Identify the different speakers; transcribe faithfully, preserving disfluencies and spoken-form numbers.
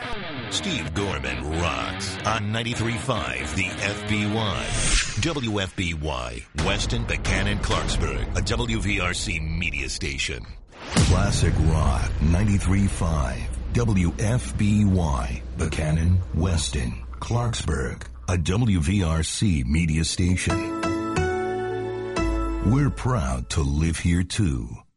Speaker 1: Steve Gorman rocks on ninety-three point five The F B Y. W F B Y, Weston, Buchanan, Clarksburg, a W V R C media station. Classic Rock ninety-three point five W F B Y, Buchanan, Weston, Clarksburg, a W V R C media station. We're proud to live here too.